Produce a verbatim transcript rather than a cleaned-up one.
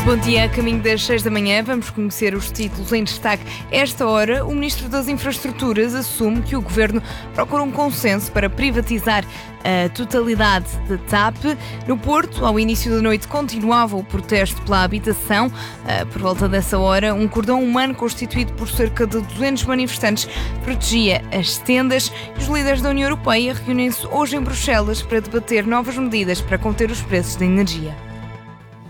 Bom dia, a caminho das seis da manhã, vamos conhecer os títulos em destaque. Esta hora, o Ministro das Infraestruturas assume que o Governo procura um consenso para privatizar a totalidade da T A P. No Porto, ao início da noite, continuava o protesto pela habitação. Por volta dessa hora, um cordão humano constituído por cerca de duzentos manifestantes protegia as tendas. Os líderes da União Europeia reúnem-se hoje em Bruxelas para debater novas medidas para conter os preços da energia.